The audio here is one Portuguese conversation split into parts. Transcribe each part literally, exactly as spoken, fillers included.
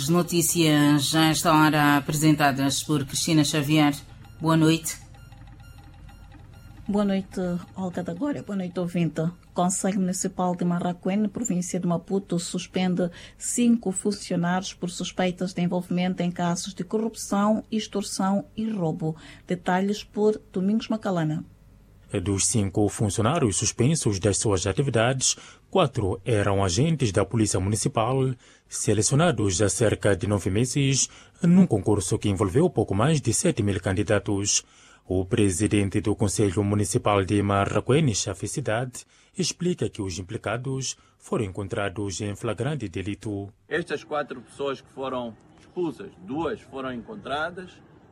As notícias já esta hora apresentadas por Cristina Xavier. Boa noite. Boa noite, Olga da Glória. Boa noite, ouvinte. Conselho Municipal de Marraquém, província de Maputo, suspende cinco funcionários por suspeitas de envolvimento em casos de corrupção, extorsão e roubo. Detalhes por Domingos Macalana. Dos cinco funcionários suspensos das suas atividades, quatro eram agentes da Polícia Municipal, selecionados há cerca de nove meses, num concurso que envolveu pouco mais de sete mil candidatos. O presidente do Conselho Municipal de Marraquém, Chaficidade, explica que os implicados foram encontrados em flagrante delito. Estas quatro pessoas que foram expulsas, duas foram encontradas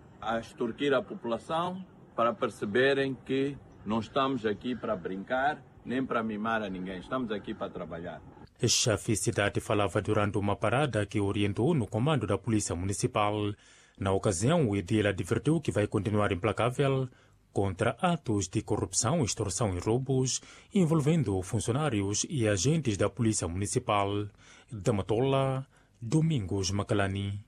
a extorquir a população para perceberem que não estamos aqui para brincar, nem para mimar a ninguém. Estamos aqui para trabalhar. A Chaficidade falava durante uma parada que orientou no comando da Polícia Municipal. Na ocasião, o edil advertiu que vai continuar implacável contra atos de corrupção, extorsão e roubos envolvendo funcionários e agentes da Polícia Municipal. Da Matola, Domingos Macalani.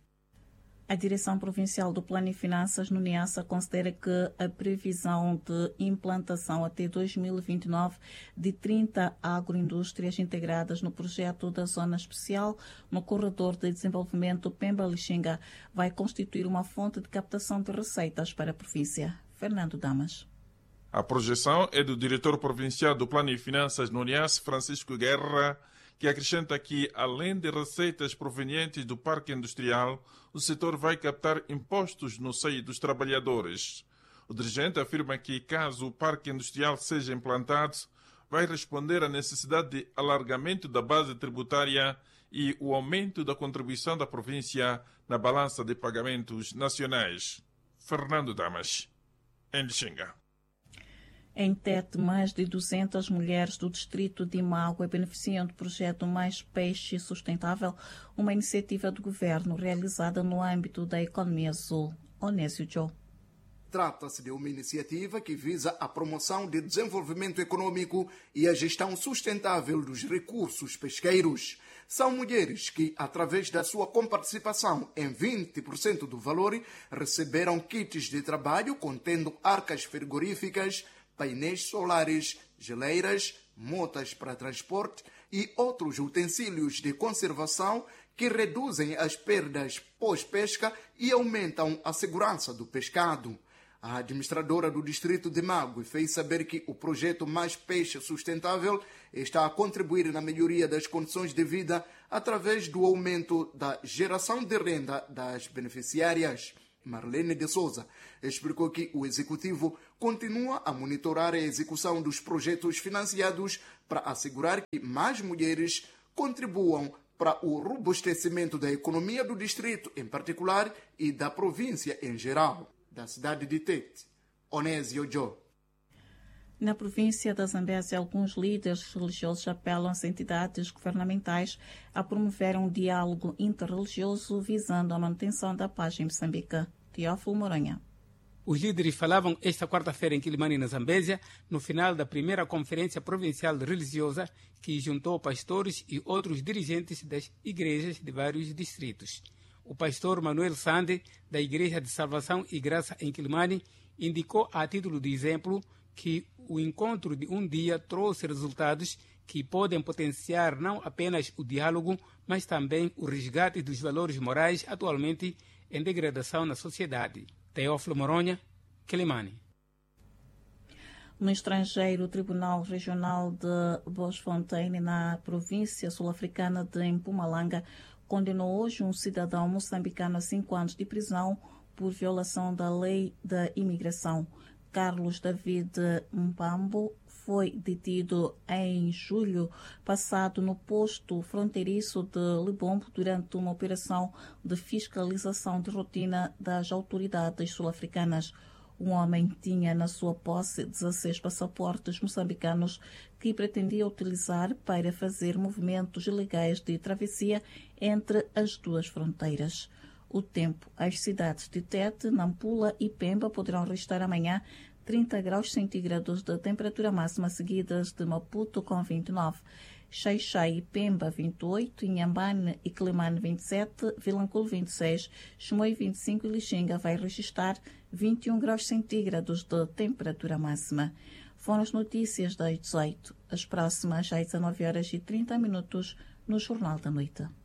A Direção Provincial do Plano e Finanças, no Niassa, considera que a previsão de implantação até dois mil e vinte e nove de trinta agroindústrias integradas no projeto da Zona Especial no Corredor de Desenvolvimento Pemba-Lixinga vai constituir uma fonte de captação de receitas para a província. Fernando Damas. A projeção é do diretor provincial do Plano e Finanças no Niassa, Francisco Guerra, que acrescenta que, além de receitas provenientes do parque industrial, o setor vai captar impostos no seio dos trabalhadores. O dirigente afirma que, caso o parque industrial seja implantado, vai responder à necessidade de alargamento da base tributária e o aumento da contribuição da província na balança de pagamentos nacionais. Fernando Damas, em Lixinga. Em Tete, mais de duzentas mulheres do distrito de Imágua beneficiam do projeto Mais Peixe Sustentável, uma iniciativa do governo realizada no âmbito da economia azul. Onésio Joe. Trata-se de uma iniciativa que visa a promoção de desenvolvimento econômico e a gestão sustentável dos recursos pesqueiros. São mulheres que, através da sua comparticipação em vinte por cento do valor, receberam kits de trabalho contendo arcas frigoríficas, painéis solares, geleiras, motas para transporte e outros utensílios de conservação que reduzem as perdas pós-pesca e aumentam a segurança do pescado. A administradora do distrito de Mague fez saber que o projeto Mais Peixe Sustentável está a contribuir na melhoria das condições de vida através do aumento da geração de renda das beneficiárias. Marlene de Souza explicou que o executivo continua a monitorar a execução dos projetos financiados para assegurar que mais mulheres contribuam para o robustecimento da economia do distrito em particular e da província em geral. Da cidade de Tete, Onésio Joe. Na província da Zambésia, alguns líderes religiosos apelam às entidades governamentais a promover um diálogo interreligioso visando a manutenção da paz em Moçambique. Teófilo Moranha. Os líderes falavam esta quarta-feira em Quilimane, na Zambésia, no final da primeira Conferência Provincial Religiosa, que juntou pastores e outros dirigentes das igrejas de vários distritos. O pastor Manuel Sande, da Igreja de Salvação e Graça em Quilimane, indicou a título de exemplo que o encontro de um dia trouxe resultados que podem potenciar não apenas o diálogo, mas também o resgate dos valores morais atualmente em degradação na sociedade. Teófilo Moronha, Quilimane. No estrangeiro, o Tribunal Regional de Boschfontein, na província sul-africana de Mpumalanga, condenou hoje um cidadão moçambicano a cinco anos de prisão por violação da lei da imigração. Carlos David Mpambo foi detido em julho passado no posto fronteiriço de Lebombo durante uma operação de fiscalização de rotina das autoridades sul-africanas. Um homem tinha na sua posse dezesseis passaportes moçambicanos que pretendia utilizar para fazer movimentos ilegais de travessia entre as duas fronteiras. O tempo, as cidades de Tete, Nampula e Pemba poderão registrar amanhã trinta graus centígrados de temperatura máxima, seguidas de Maputo com vinte e nove. Xai-Xai e Pemba vinte e oito, Inhambane e Climane vinte e sete, Vilanculo vinte e seis, Chimoio vinte e cinco e Lixinga vai registrar vinte e um graus centígrados de temperatura máxima. Foram as notícias das dezoito. As próximas às dezenove horas e trinta minutos no Jornal da Noite.